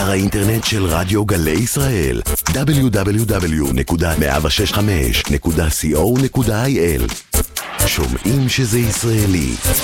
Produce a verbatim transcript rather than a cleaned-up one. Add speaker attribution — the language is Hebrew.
Speaker 1: אתר האינטרנט של רדיו גלי ישראל דאבליו דאבליו דאבליו נקודה מאה שש חמש נקודה קו נקודה איי אל. שומעים שזה ישראלי.